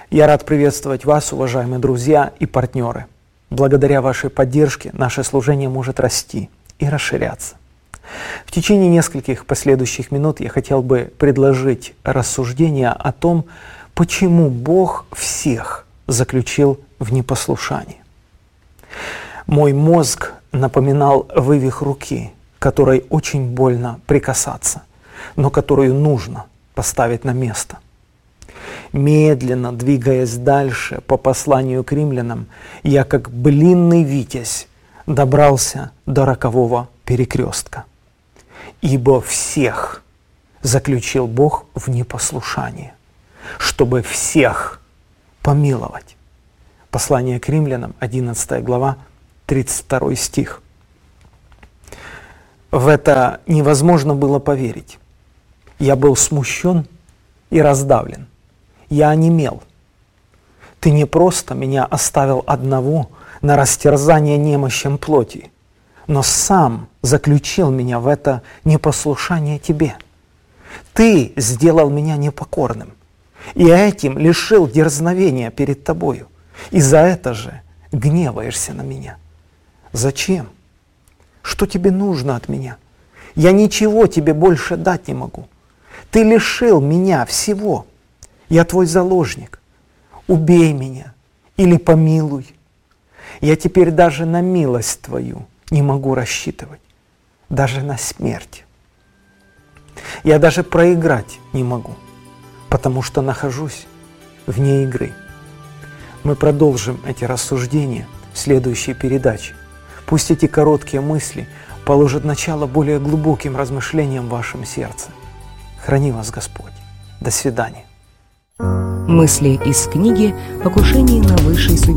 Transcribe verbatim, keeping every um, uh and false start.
Я рад приветствовать вас, уважаемые друзья и партнеры. Благодаря вашей поддержке наше служение может расти и расширяться. В течение нескольких последующих минут я хотел бы предложить рассуждение о том, почему Бог всех заключил в непослушании. Мой мозг напоминал вывих руки, которой очень больно прикасаться, но которую нужно поставить на место. Медленно двигаясь дальше по посланию к римлянам, я как блинный витязь добрался до рокового перекрестка. Ибо всех заключил Бог в непослушание, чтобы всех помиловать. Послание к римлянам, одиннадцатая глава, тридцать второй стих. В это невозможно было поверить. Я был смущен и раздавлен. Я онемел. Ты не просто меня оставил одного на растерзание немощам плоти, но сам заключил меня в это непослушание тебе. Ты сделал меня непокорным, и этим лишил дерзновения перед тобою, и за это же гневаешься на меня. Зачем? Что тебе нужно от меня? Я ничего тебе больше дать не могу. Ты лишил меня всего. Я твой заложник. Убей меня или помилуй. Я теперь даже на милость твою не могу рассчитывать, даже на смерть. Я даже проиграть не могу, потому что нахожусь вне игры. Мы продолжим эти рассуждения в следующей передаче. Пусть эти короткие мысли положат начало более глубоким размышлениям в вашем сердце. Храни вас Господь. До свидания. Мысли из книги «Покушение на высший